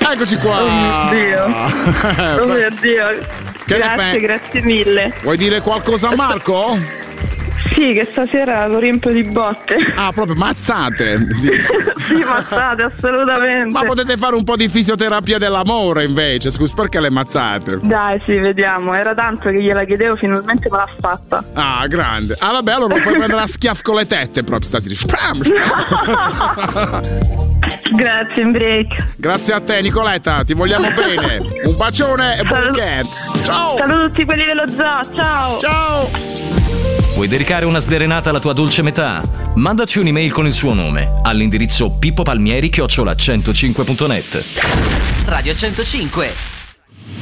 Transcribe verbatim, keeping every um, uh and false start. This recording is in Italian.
Eccoci qua. Oh mio Dio. Oh mio Dio. Che Grazie, grazie mille. Vuoi dire qualcosa a Marco? Sì, che stasera lo riempio di botte. Ah, proprio mazzate. Sì, mazzate, assolutamente. Ma potete fare un po' di fisioterapia dell'amore invece, scusa, perché le mazzate? Dai, sì, vediamo. Era tanto che gliela chiedevo, finalmente me l'ha fatta. Ah, grande. Ah, vabbè, allora lo puoi prendere a schiaff con le tette proprio stasera. Spram, spram. Grazie, in break. Grazie a te, Nicoletta, ti vogliamo bene. Un bacione e buon weekend. Ciao. Saluto tutti quelli dello zoo. Ciao. Ciao. Vuoi dedicare una sderenata alla tua dolce metà? Mandaci un'email con il suo nome all'indirizzo pippopalmieri chiocciola centocinque punto net. Radio centocinque.